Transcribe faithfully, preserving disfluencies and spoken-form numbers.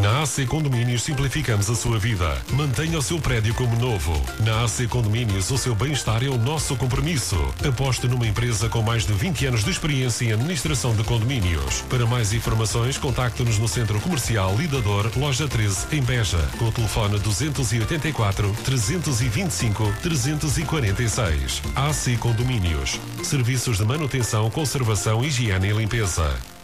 Na A C Condomínios simplificamos a sua vida. Mantenha o seu prédio como novo. Na A C Condomínios, o seu bem-estar é o nosso compromisso. Aposte numa empresa com mais de vinte anos de experiência em administração de condomínios. Para mais informações, contacte-nos no Centro Comercial Lidador, Loja treze, em Beja, com o telefone duzentos e oitenta e quatro, trezentos e vinte e cinco, trezentos e quarenta e seis. A C Condomínios. Serviços de manutenção, conservação, higiene e limpeza.